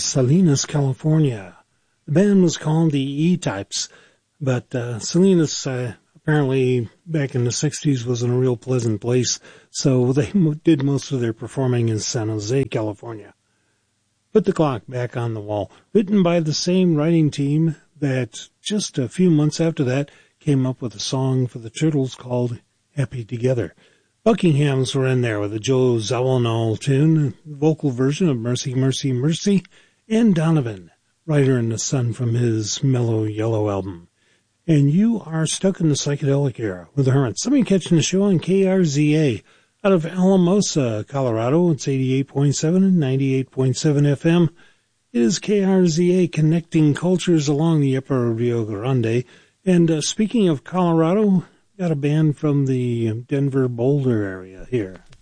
Salinas, California. The band was called the E-Types, but Salinas apparently back in the 60s wasn't a real pleasant place, so they did most of their performing in San Jose, California. Put the Clock Back on the Wall, written by the same writing team that just a few months after that came up with a song for the Turtles called Happy Together. Buckingham's were in there with a Joe Zawinul tune, vocal version of Mercy, Mercy, Mercy, and Donovan, Rider in the Sun from his Mellow Yellow album. And you are stuck in the psychedelic era with the Hermits. Somebody catching the show on KRZA out of Alamosa, Colorado. It's 88.7 and 98.7 FM. It is KRZA connecting cultures along the upper Rio Grande. And speaking of Colorado, got a band from the Denver Boulder area here.